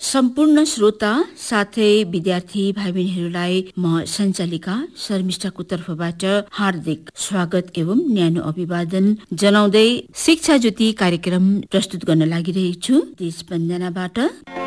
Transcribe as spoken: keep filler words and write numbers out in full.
सम्पूर्ण श्रोता साथै विद्यार्थी भाइ बहिनीहरूलाई म सञ्चालिका शर्मिष्ठाको तर्फबाट हार्दिक स्वागत एवं न्यानो अभिवादन जनाउँदै शिक्षा ज्योति कार्यक्रम प्रस्तुत गर्न लागिरहेको छु देश वन्दनाबाट।